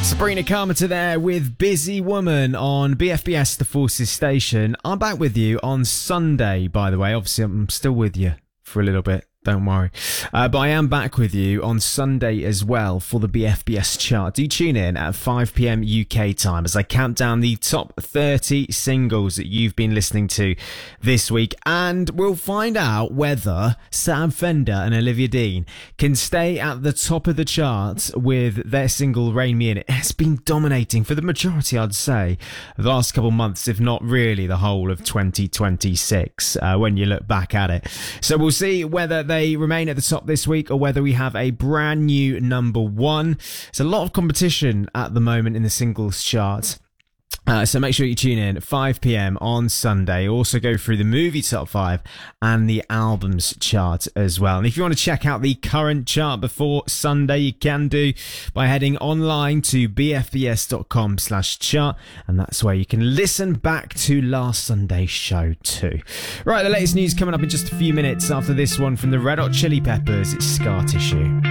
Sabrina Carpenter there with Busy Woman on BFBS The Forces Station. I'm back with you on Sunday, by the way. Obviously, I'm still with you for a little bit. Don't worry. But I am back with you on Sunday as well for the BFBS chart. Do tune in at 5 p.m. UK time as I count down the top 30 singles that you've been listening to this week. And we'll find out whether Sam Fender and Olivia Dean can stay at the top of the chart with their single Rain Me In. It has been dominating for the majority, I'd say, the last couple of months, if not really the whole of 2026, when you look back at it. So we'll see whether they remain at the top this week or whether we have a brand new number one. There's a lot of competition at the moment in the singles chart. So make sure you tune in at 5 p.m. on Sunday. Also go through the movie top 5 and the albums chart as well. And if you want to check out the current chart before Sunday, you can do by heading online to bfbs.com/chart. And that's where you can listen back to last Sunday's show too. Right, the latest news coming up in just a few minutes after this one from the Red Hot Chili Peppers. It's Scar Tissue.